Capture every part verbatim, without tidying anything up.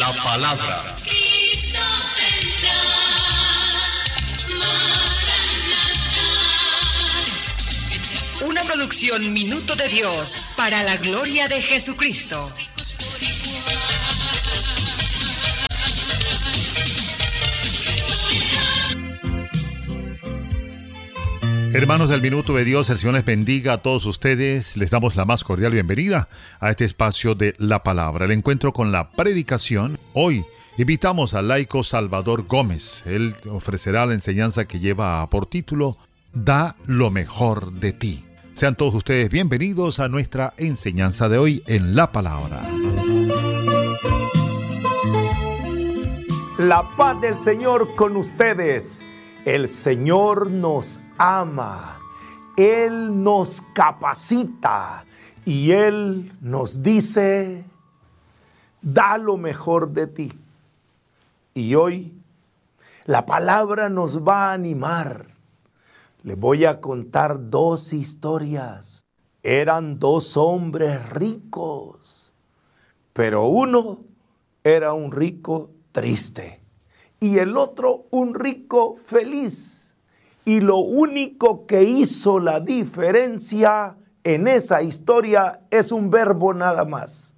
la palabra. Cristo vendrá, Maranatha. Una producción Minuto de Dios para la gloria de Jesucristo. Hermanos del Minuto de Dios, el Señor les bendiga a todos ustedes. Les damos la más cordial bienvenida a este espacio de la palabra, el encuentro con la predicación. Hoy invitamos al laico Salvador Gómez. Él ofrecerá la enseñanza que lleva por título Da lo mejor de ti. Sean todos ustedes bienvenidos a nuestra enseñanza de hoy en la palabra. La paz del Señor con ustedes. El Señor nos ama, Él nos capacita y Él nos dice, da lo mejor de ti. Y hoy la palabra nos va a animar. Les voy a contar dos historias. Eran dos hombres ricos, pero uno era un rico triste y el otro un rico feliz. Y lo único que hizo la diferencia en esa historia es un verbo nada más.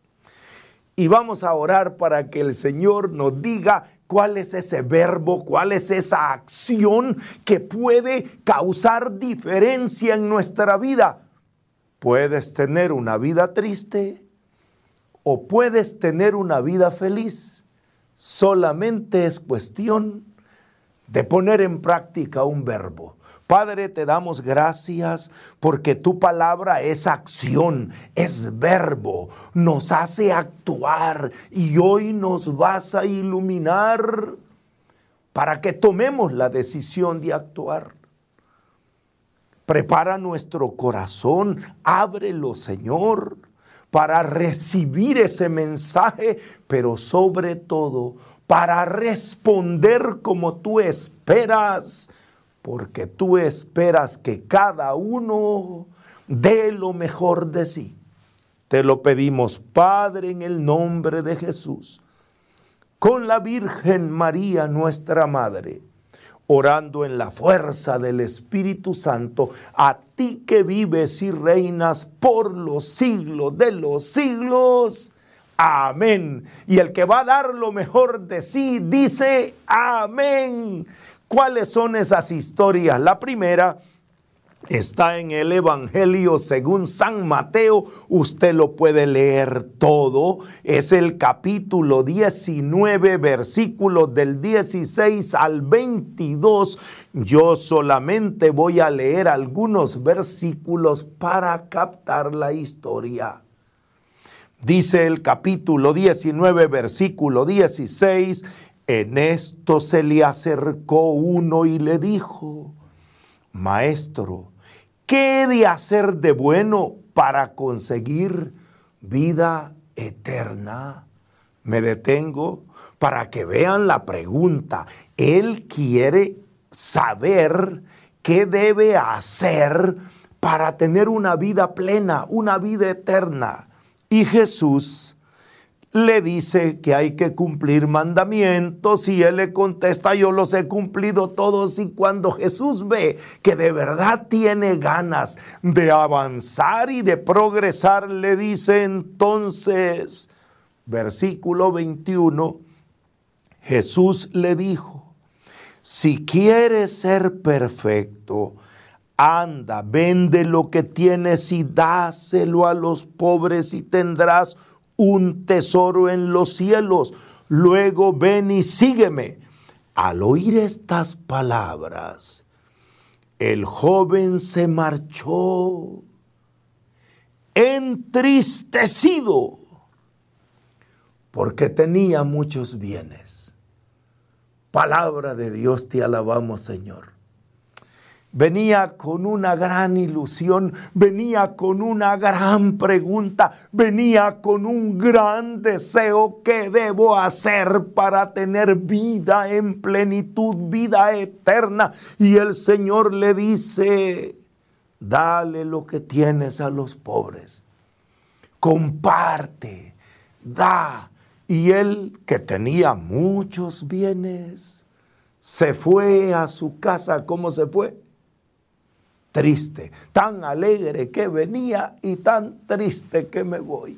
Y vamos a orar para que el Señor nos diga cuál es ese verbo, cuál es esa acción que puede causar diferencia en nuestra vida. Puedes tener una vida triste o puedes tener una vida feliz. Solamente es cuestión de poner en práctica un verbo. Padre, te damos gracias porque tu palabra es acción, es verbo, nos hace actuar y hoy nos vas a iluminar para que tomemos la decisión de actuar. Prepara nuestro corazón, ábrelo, Señor, para recibir ese mensaje, pero sobre todo para responder como tú esperas, porque tú esperas que cada uno dé lo mejor de sí. Te lo pedimos, Padre, en el nombre de Jesús, con la Virgen María, nuestra Madre, orando en la fuerza del Espíritu Santo, a ti que vives y reinas por los siglos de los siglos. Amén. Y el que va a dar lo mejor de sí dice amén. ¿Cuáles son esas historias? La primera está en el Evangelio según San Mateo. Usted lo puede leer todo. Es el capítulo diecinueve, versículos del dieciséis al veintidós. Yo solamente voy a leer algunos versículos para captar la historia. Dice el capítulo diecinueve, versículo dieciséis, en esto se le acercó uno y le dijo, Maestro, ¿qué he de hacer de bueno para conseguir vida eterna? Me detengo para que vean la pregunta. Él quiere saber qué debe hacer para tener una vida plena, una vida eterna. Y Jesús le dice que hay que cumplir mandamientos y él le contesta, yo los he cumplido todos. Y cuando Jesús ve que de verdad tiene ganas de avanzar y de progresar, le dice entonces, versículo veintiuno, Jesús le dijo, si quieres ser perfecto, anda, vende lo que tienes y dáselo a los pobres y tendrás un tesoro en los cielos. Luego ven y sígueme. Al oír estas palabras, el joven se marchó entristecido porque tenía muchos bienes. Palabra de Dios, te alabamos, Señor. Venía con una gran ilusión, venía con una gran pregunta, venía con un gran deseo. ¿Qué debo hacer para tener vida en plenitud, vida eterna? Y el Señor le dice, dale lo que tienes a los pobres, comparte, da Y él, que tenía muchos bienes, se fue a su casa. ¿Cómo se fue? Triste, tan alegre que venía y tan triste que me voy.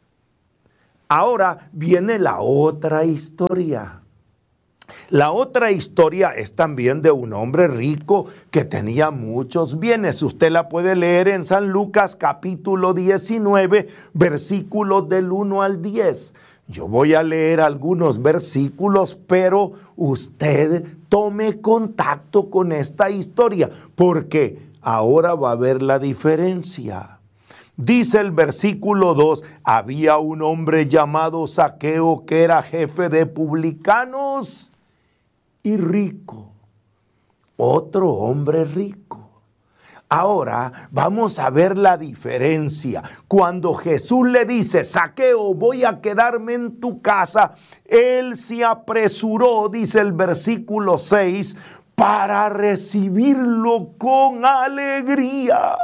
Ahora viene la otra historia. La otra historia es también de un hombre rico que tenía muchos bienes. Usted la puede leer en San Lucas capítulo diecinueve, versículos del uno al diez. Yo voy a leer algunos versículos, pero usted tome contacto con esta historia, porque ahora va a ver la diferencia. Dice el versículo dos, había un hombre llamado Zaqueo que era jefe de publicanos y rico. Otro hombre rico. Ahora vamos a ver la diferencia. Cuando Jesús le dice, Zaqueo, voy a quedarme en tu casa, él se apresuró, dice el versículo seis, para recibirlo con alegría.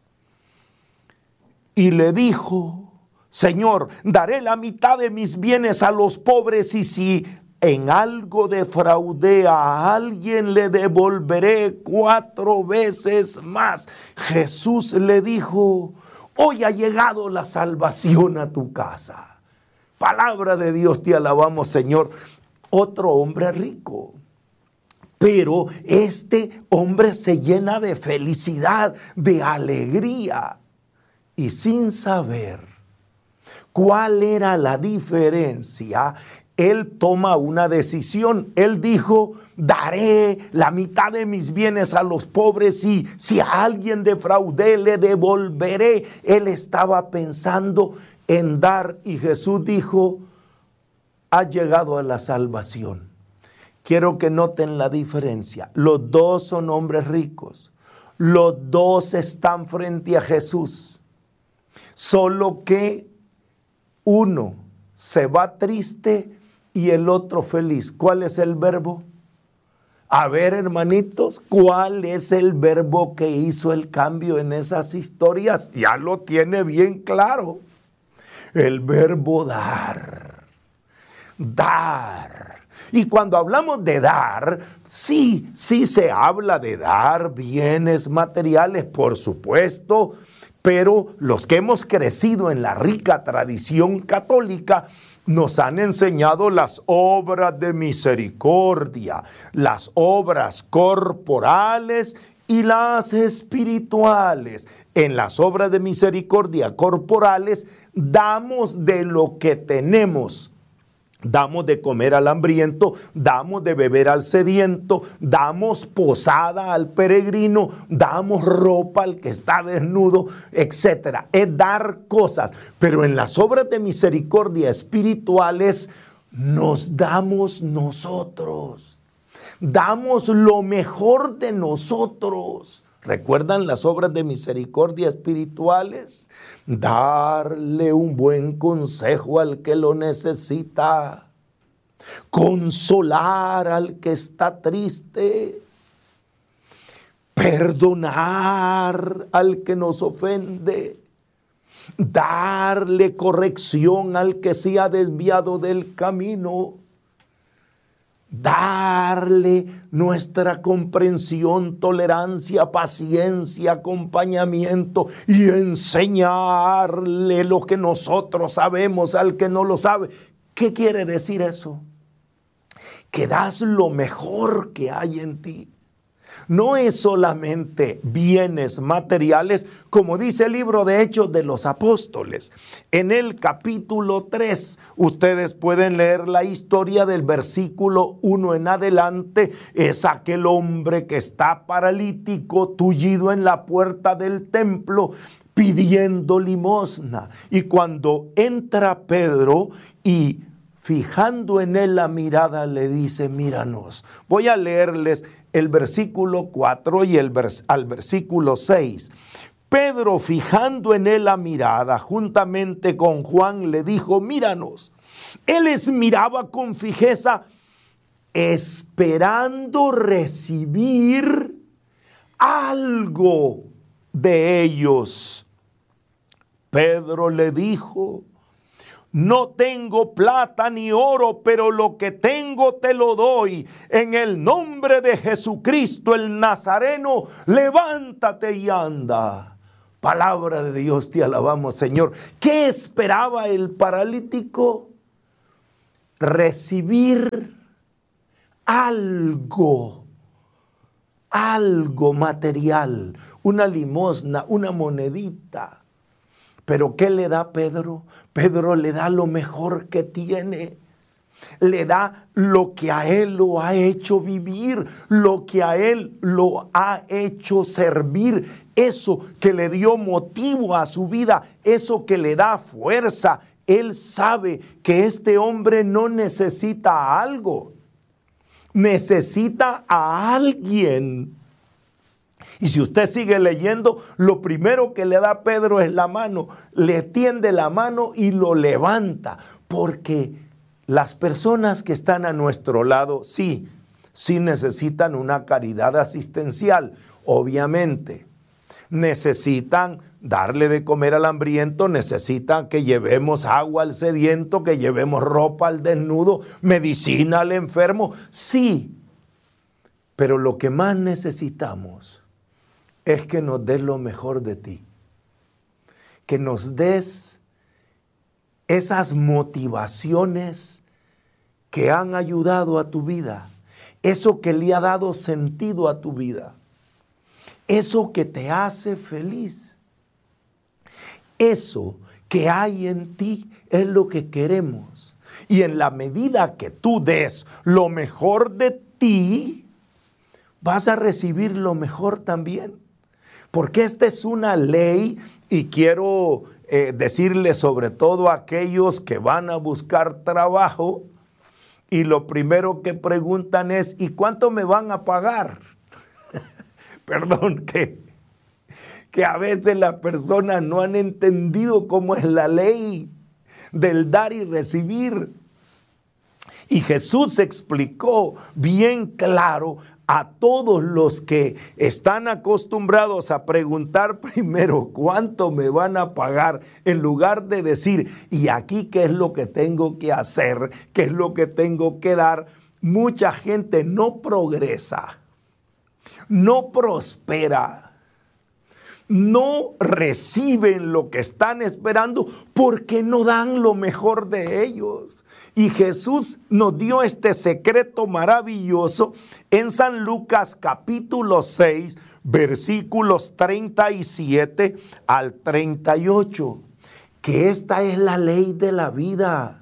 Y le dijo, Señor, daré la mitad de mis bienes a los pobres, y si en algo defraudé a alguien, le devolveré cuatro veces más. Jesús le dijo, hoy ha llegado la salvación a tu casa. Palabra de Dios, te alabamos, Señor. Otro hombre rico. Pero este hombre se llena de felicidad, de alegría, y sin saber cuál era la diferencia, él toma una decisión. Él dijo, daré la mitad de mis bienes a los pobres, y si a alguien defraudé, le devolveré. Él estaba pensando en dar, y Jesús dijo, ha llegado a la salvación. Quiero que noten la diferencia. Los dos son hombres ricos. Los dos están frente a Jesús. Solo que uno se va triste y el otro feliz. ¿Cuál es el verbo? A ver, hermanitos, ¿cuál es el verbo que hizo el cambio en esas historias? Ya lo tiene bien claro. El verbo dar. Dar. Y cuando hablamos de dar, sí, sí se habla de dar bienes materiales, por supuesto, pero los que hemos crecido en la rica tradición católica nos han enseñado las obras de misericordia, las obras corporales y las espirituales. En las obras de misericordia corporales damos de lo que tenemos. Damos de comer al hambriento, damos de beber al sediento, damos posada al peregrino, damos ropa al que está desnudo, etcétera. Es dar cosas, pero en las obras de misericordia espirituales nos damos nosotros. Damos lo mejor de nosotros. ¿Recuerdan las obras de misericordia espirituales? Darle un buen consejo al que lo necesita. Consolar al que está triste. Perdonar al que nos ofende. Darle corrección al que se ha desviado del camino. Darle nuestra comprensión, tolerancia, paciencia, acompañamiento, y enseñarle lo que nosotros sabemos al que no lo sabe. ¿Qué quiere decir eso? Que das lo mejor que hay en ti. No es solamente bienes materiales, como dice el libro de Hechos de los Apóstoles. En el capítulo tres, ustedes pueden leer la historia del versículo uno en adelante. Es aquel hombre que está paralítico, tullido en la puerta del templo, pidiendo limosna. Y cuando entra Pedro y fijando en él la mirada, le dice, míranos. Voy a leerles el versículo cuatro y el vers- al versículo seis. Pedro, fijando en él la mirada, juntamente con Juan, le dijo, míranos. Él les miraba con fijeza, esperando recibir algo de ellos. Pedro le dijo, no tengo plata ni oro, pero lo que tengo te lo doy. En el nombre de Jesucristo el Nazareno, levántate y anda. Palabra de Dios, te alabamos, Señor. ¿Qué esperaba el paralítico? Recibir algo, algo material, una limosna, una monedita. Pero ¿qué le da Pedro? Pedro le da lo mejor que tiene. Le da lo que a él lo ha hecho vivir, lo que a él lo ha hecho servir, eso que le dio motivo a su vida, eso que le da fuerza. Él sabe que este hombre no necesita algo, necesita a alguien. Y si usted sigue leyendo, lo primero que le da Pedro es la mano, le tiende la mano y lo levanta, porque las personas que están a nuestro lado, sí, sí necesitan una caridad asistencial, obviamente. Necesitan darle de comer al hambriento, necesitan que llevemos agua al sediento, que llevemos ropa al desnudo, medicina al enfermo, sí. Pero lo que más necesitamos es que nos des lo mejor de ti, que nos des esas motivaciones que han ayudado a tu vida, eso que le ha dado sentido a tu vida, eso que te hace feliz, eso que hay en ti es lo que queremos. Y en la medida que tú des lo mejor de ti, vas a recibir lo mejor también. Porque esta es una ley y quiero eh, decirle sobre todo a aquellos que van a buscar trabajo y lo primero que preguntan es, ¿y cuánto me van a pagar? Perdón, que, que a veces las personas no han entendido cómo es la ley del dar y recibir. Y Jesús explicó bien claro a todos los que están acostumbrados a preguntar primero cuánto me van a pagar, en lugar de decir, ¿y aquí qué es lo que tengo que hacer? ¿Qué es lo que tengo que dar? Mucha gente no progresa, no prospera, no reciben lo que están esperando porque no dan lo mejor de ellos. Y Jesús nos dio este secreto maravilloso en San Lucas capítulo seis, versículos treinta y siete al treinta y ocho, que esta es la ley de la vida.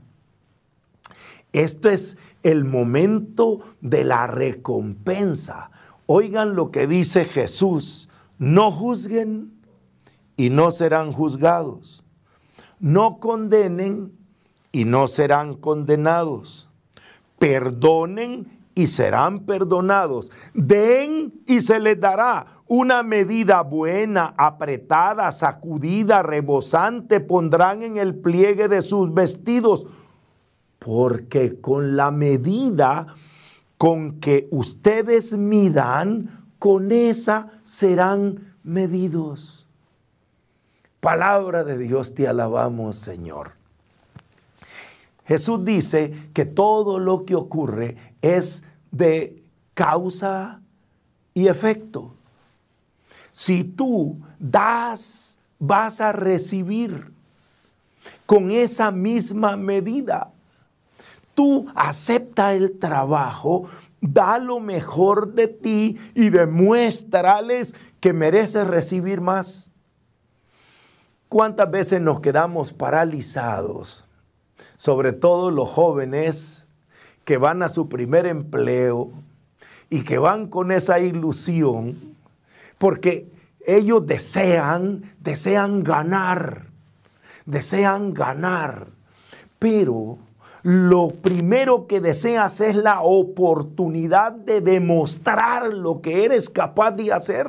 Esto es el momento de la recompensa. Oigan lo que dice Jesús. No juzguen y no serán juzgados. No condenen y no serán condenados. Perdonen y serán perdonados. Den y se les dará. Una medida buena, apretada, sacudida, rebosante, pondrán en el pliegue de sus vestidos. Porque con la medida con que ustedes midan, con esa serán medidos. Palabra de Dios, te alabamos, Señor. Jesús dice que todo lo que ocurre es de causa y efecto. Si tú das, vas a recibir con esa misma medida. Tú acepta el trabajo, da lo mejor de ti y demuéstrales que mereces recibir más. ¿Cuántas veces nos quedamos paralizados? Sobre todo los jóvenes que van a su primer empleo y que van con esa ilusión porque ellos desean, desean ganar, desean ganar, pero lo primero que deseas es la oportunidad de demostrar lo que eres capaz de hacer.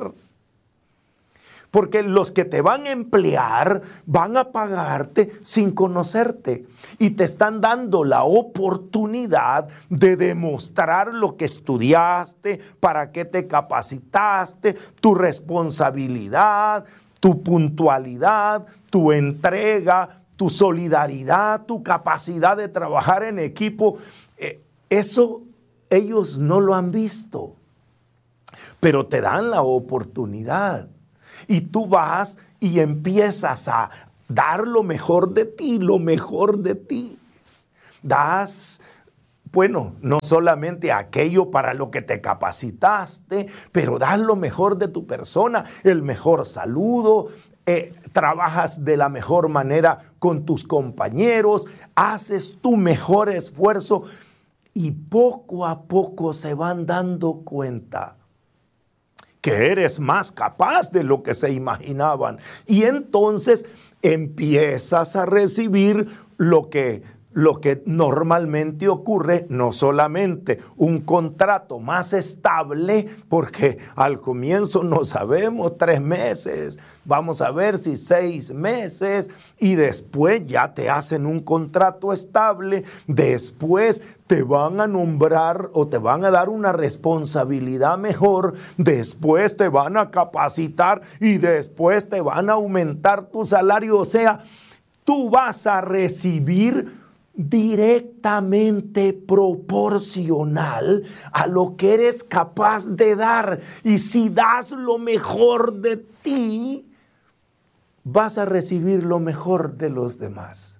Porque los que te van a emplear van a pagarte sin conocerte y te están dando la oportunidad de demostrar lo que estudiaste, para qué te capacitaste, tu responsabilidad, tu puntualidad, tu entrega, tu solidaridad, tu capacidad de trabajar en equipo, eh, eso ellos no lo han visto, pero te dan la oportunidad. Y tú vas y empiezas a dar lo mejor de ti, lo mejor de ti. Das, bueno, no solamente aquello para lo que te capacitaste, pero das lo mejor de tu persona, el mejor saludo, eh, trabajas de la mejor manera con tus compañeros, haces tu mejor esfuerzo y poco a poco se van dando cuenta que eres más capaz de lo que se imaginaban. Y entonces empiezas a recibir lo que, lo que normalmente ocurre, no solamente un contrato más estable, porque al comienzo no sabemos, tres meses, vamos a ver si seis meses, y después ya te hacen un contrato estable, después te van a nombrar o te van a dar una responsabilidad mejor, después te van a capacitar y después te van a aumentar tu salario. O sea, tú vas a recibir directamente proporcional a lo que eres capaz de dar. Y si das lo mejor de ti, vas a recibir lo mejor de los demás.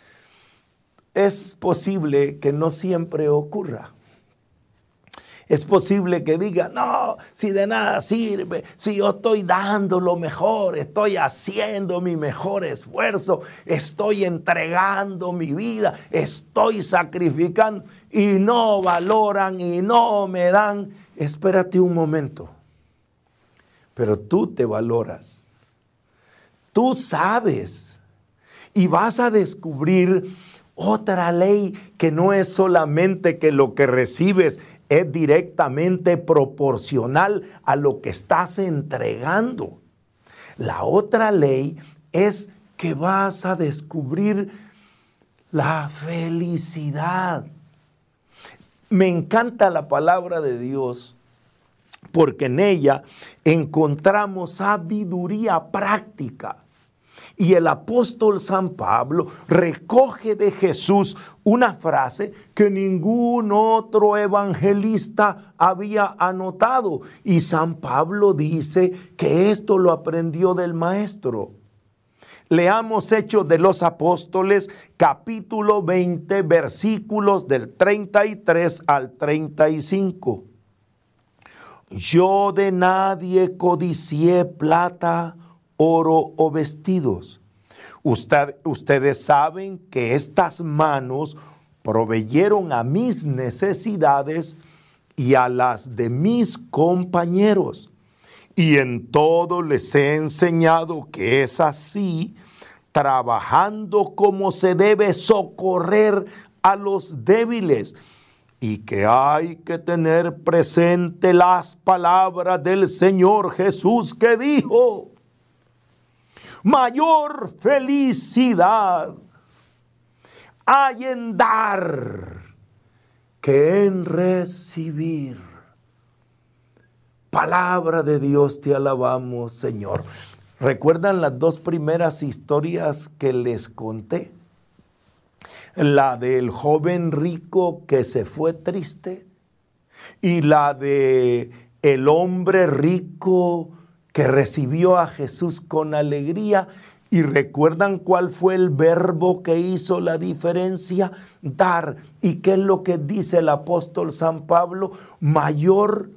Es posible que no siempre ocurra. Es posible que diga, no, si de nada sirve, si yo estoy dando lo mejor, estoy haciendo mi mejor esfuerzo, estoy entregando mi vida, estoy sacrificando y no valoran y no me dan. Espérate un momento, pero tú te valoras, tú sabes y vas a descubrir otra ley que no es solamente que lo que recibes es directamente proporcional a lo que estás entregando. La otra ley es que vas a descubrir la felicidad. Me encanta la palabra de Dios porque en ella encontramos sabiduría práctica. Y el apóstol San Pablo recoge de Jesús una frase que ningún otro evangelista había anotado. Y San Pablo dice que esto lo aprendió del Maestro. Leamos Hechos de los Apóstoles, capítulo veinte, versículos del treinta y tres al treinta y cinco. Yo de nadie codicié plata, oro o vestidos. Usted, ustedes saben que estas manos proveyeron a mis necesidades y a las de mis compañeros. Y en todo les he enseñado que es así, trabajando como se debe socorrer a los débiles, y que hay que tener presente las palabras del Señor Jesús que dijo: mayor felicidad hay en dar que en recibir. Palabra de Dios, te alabamos, Señor. ¿Recuerdan las dos primeras historias que les conté? La del joven rico que se fue triste y la de el hombre rico que recibió a Jesús con alegría. ¿Y recuerdan cuál fue el verbo que hizo la diferencia? Dar. ¿Y qué es lo que dice el apóstol San Pablo? Mayor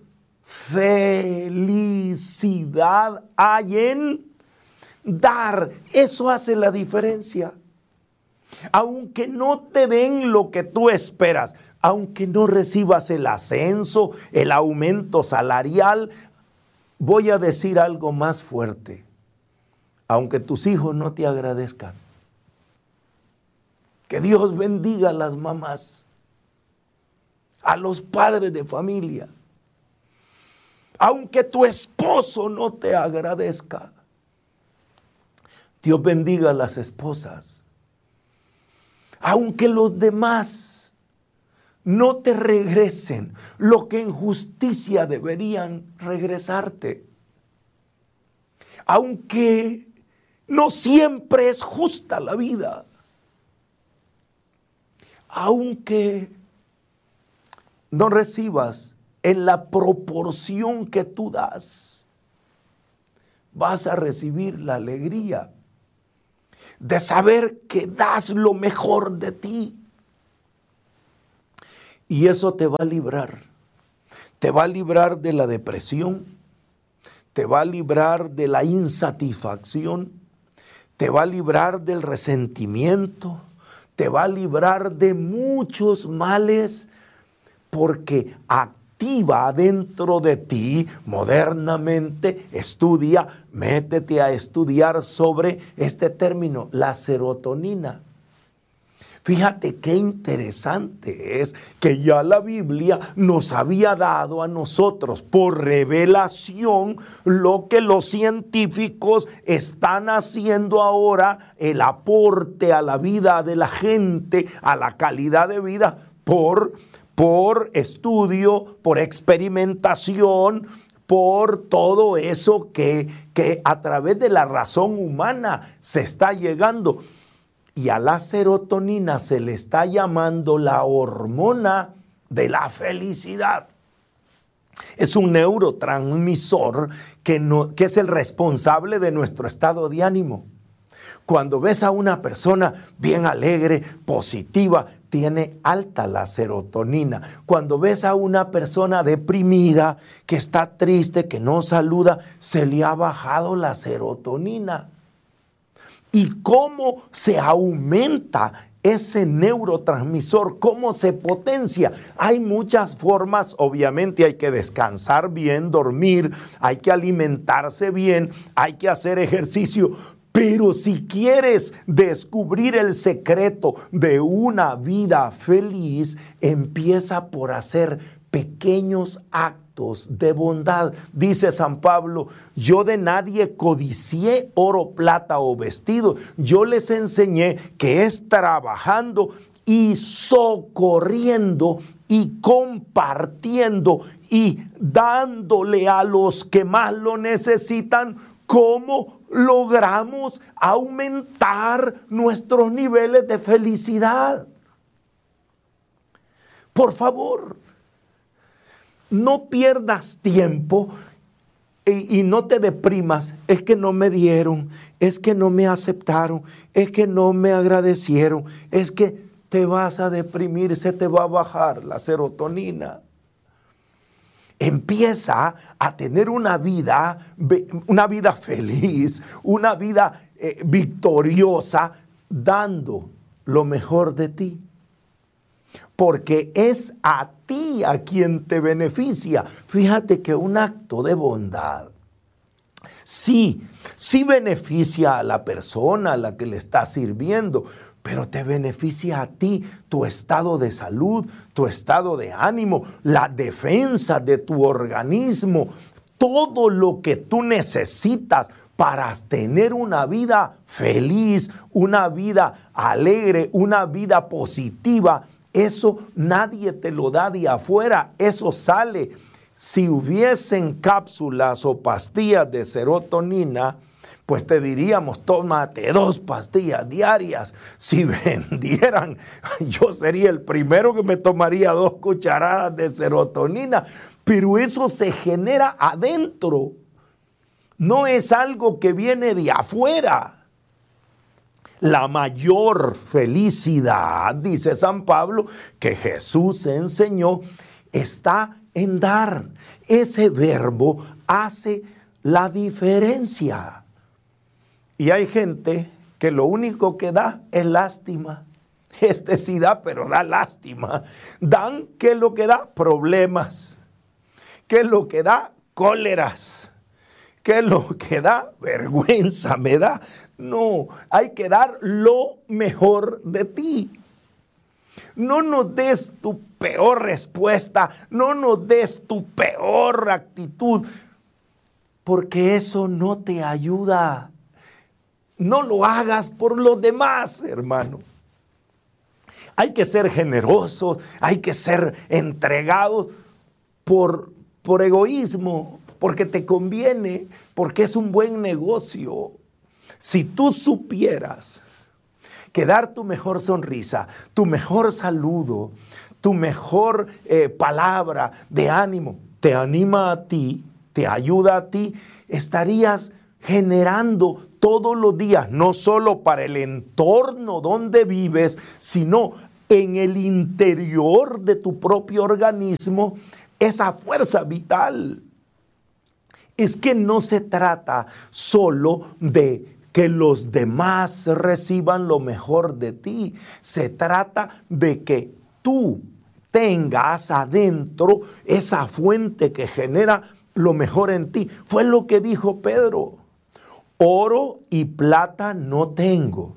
felicidad hay en dar. Eso hace la diferencia. Aunque no te den lo que tú esperas, aunque no recibas el ascenso, el aumento salarial, voy a decir algo más fuerte. Aunque tus hijos no te agradezcan, que Dios bendiga a las mamás, a los padres de familia. Aunque tu esposo no te agradezca, Dios bendiga a las esposas. Aunque los demás no te regresen lo que en justicia deberían regresarte. Aunque No siempre es justa la vida. Aunque no recibas en la proporción que tú das, vas a recibir la alegría de saber que das lo mejor de ti. Y eso te va a librar. Te va a librar de la depresión. Te va a librar de la insatisfacción. Te va a librar del resentimiento. Te va a librar de muchos males, porque activa dentro de ti modernamente, estudia, métete a estudiar sobre este término, la serotonina. Fíjate qué interesante es que ya la Biblia nos había dado a nosotros por revelación lo que los científicos están haciendo ahora, el aporte a la vida de la gente, a la calidad de vida, por, por estudio, por experimentación, por todo eso que, que a través de la razón humana se está llegando. Y a la serotonina se le está llamando la hormona de la felicidad. Es un neurotransmisor que, no, que es el responsable de nuestro estado de ánimo. Cuando ves a una persona bien alegre, positiva, tiene alta la serotonina. Cuando ves a una persona deprimida, que está triste, que no saluda, se le ha bajado la serotonina. ¿Y cómo se aumenta ese neurotransmisor? ¿Cómo se potencia? Hay muchas formas. Obviamente hay que descansar bien, dormir, hay que alimentarse bien, hay que hacer ejercicio. Pero si quieres descubrir el secreto de una vida feliz, empieza por hacer pequeños actos de bondad. Dice San Pablo: yo de nadie codicié oro, plata o vestido. Yo les enseñé que es trabajando y socorriendo y compartiendo y dándole a los que más lo necesitan. ¿Cómo logramos aumentar nuestros niveles de felicidad? Por favor, no pierdas tiempo y, y no te deprimas. Es que no me dieron, es que no me aceptaron, es que no me agradecieron, es que te vas a deprimir, se te va a bajar la serotonina. Empieza a tener una vida, una vida feliz, una vida eh, victoriosa, dando lo mejor de ti. Porque es a ti a quien te beneficia. Fíjate que un acto de bondad, sí, sí beneficia a la persona a la que le está sirviendo, pero te beneficia a ti, tu estado de salud, tu estado de ánimo, la defensa de tu organismo, todo lo que tú necesitas para tener una vida feliz, una vida alegre, una vida positiva. Eso nadie te lo da de afuera, eso sale. Si hubiesen cápsulas o pastillas de serotonina, pues te diríamos: tómate dos pastillas diarias. Si vendieran, yo sería el primero que me tomaría dos cucharadas de serotonina. Pero eso se genera adentro, no es algo que viene de afuera. La mayor felicidad, dice San Pablo, que Jesús enseñó, está en dar. Ese verbo hace la diferencia. Y hay gente que lo único que da es lástima. Este sí da, pero da lástima. Dan, ¿qué es lo que da? Problemas. ¿Qué es lo que da? Cóleras. ¿Qué es lo que da? Vergüenza me da. No, hay que dar lo mejor de ti. No nos des tu peor respuesta, no nos des tu peor actitud, porque eso no te ayuda. No lo hagas por los demás, hermano. Hay que ser generosos, hay que ser entregados por, por egoísmo, porque te conviene, porque es un buen negocio. Si tú supieras que dar tu mejor sonrisa, tu mejor saludo, tu mejor eh, palabra de ánimo, te anima a ti, te ayuda a ti, estarías generando todos los días, no solo para el entorno donde vives, sino en el interior de tu propio organismo, esa fuerza vital. Es que no se trata solo de que los demás reciban lo mejor de ti. Se trata de que tú tengas adentro esa fuente que genera lo mejor en ti. Fue lo que dijo Pedro. Oro y plata no tengo,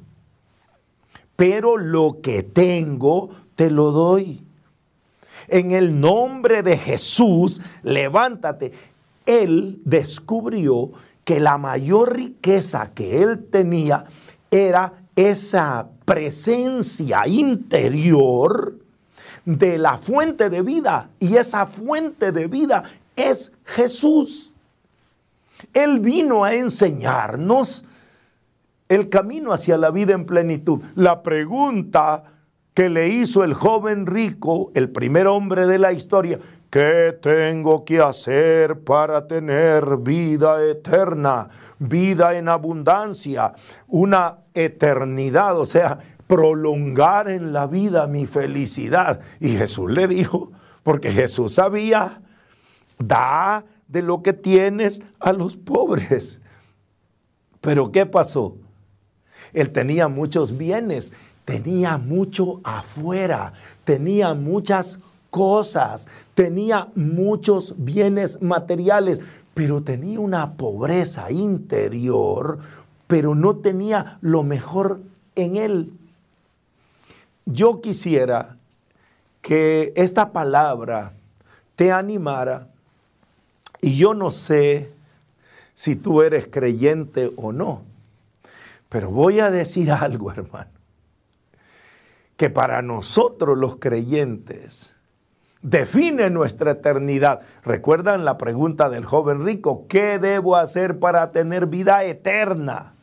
pero lo que tengo te lo doy. En el nombre de Jesús, levántate. Él descubrió que la mayor riqueza que él tenía era esa presencia interior de la fuente de vida. Y esa fuente de vida es Jesús. Él vino a enseñarnos el camino hacia la vida en plenitud. La pregunta que le hizo el joven rico, el primer hombre de la historia: ¿qué tengo que hacer para tener vida eterna, vida en abundancia, una eternidad? O sea, prolongar en la vida mi felicidad. Y Jesús le dijo, porque Jesús sabía, da de lo que tienes a los pobres. Pero ¿qué pasó? Él tenía muchos bienes, tenía mucho afuera, tenía muchas cosas, tenía muchos bienes materiales, pero tenía una pobreza interior, pero no tenía lo mejor en él. Yo quisiera que esta palabra te animara, y yo no sé si tú eres creyente o no, pero voy a decir algo, hermano, que para nosotros los creyentes define nuestra eternidad. ¿Recuerdan la pregunta del joven rico? ¿Qué debo hacer para tener vida eterna?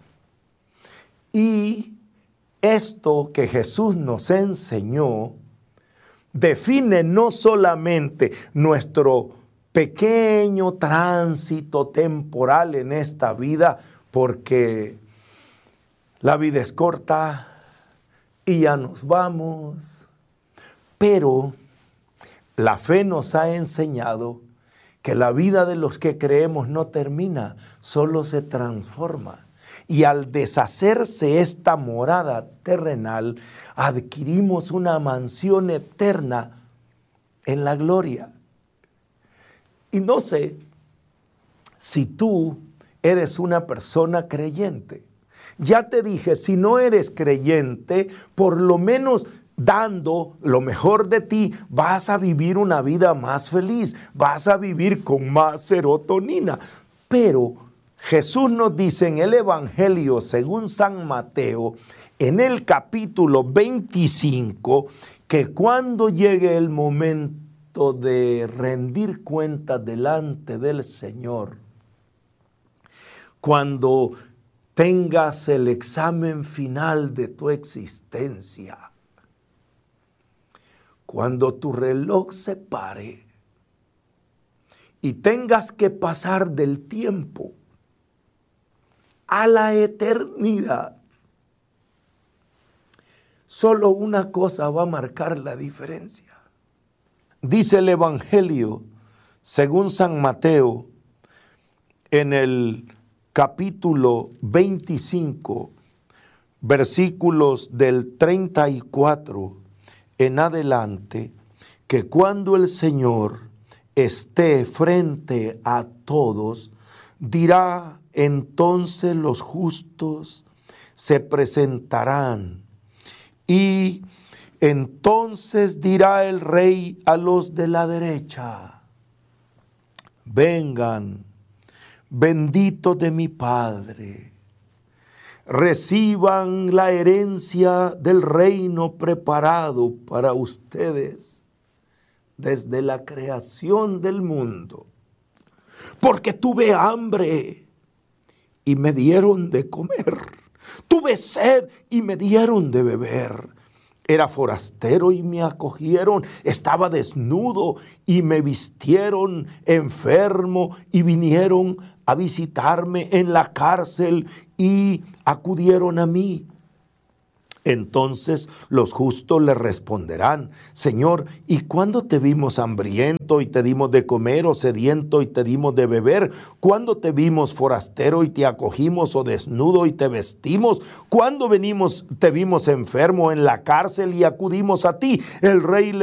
Y esto que Jesús nos enseñó define no solamente nuestro pequeño tránsito temporal en esta vida, porque la vida es corta y ya nos vamos, pero la fe nos ha enseñado que la vida de los que creemos no termina, solo se transforma. Y al deshacerse esta morada terrenal, adquirimos una mansión eterna en la gloria. Y no sé si tú eres una persona creyente. Ya te dije, si no eres creyente, por lo menos dando lo mejor de ti, vas a vivir una vida más feliz, vas a vivir con más serotonina. Pero Jesús nos dice en el Evangelio según San Mateo, en el capítulo veinticinco, que cuando llegue el momento de rendir cuentas delante del Señor, cuando tengas el examen final de tu existencia, cuando tu reloj se pare y tengas que pasar del tiempo a la eternidad, solo una cosa va a marcar la diferencia. Dice el Evangelio según San Mateo en el capítulo veinticinco, versículos del treinta y cuatro en adelante, que cuando el Señor esté frente a todos, dirá entonces los justos se presentarán, y entonces dirá el Rey a los de la derecha: vengan, benditos de mi Padre, reciban la herencia del reino preparado para ustedes desde la creación del mundo. Porque tuve hambre y me dieron de comer. Tuve sed y me dieron de beber. Era forastero y me acogieron. Estaba desnudo y me vistieron. Enfermo y vinieron a visitarme. En la cárcel y acudieron a mí. Entonces los justos le responderán: Señor, ¿y cuándo te vimos hambriento y te dimos de comer, o sediento y te dimos de beber? ¿Cuándo te vimos forastero y te acogimos, o desnudo y te vestimos? ¿Cuándo venimos, te vimos enfermo en la cárcel y acudimos a ti? El rey le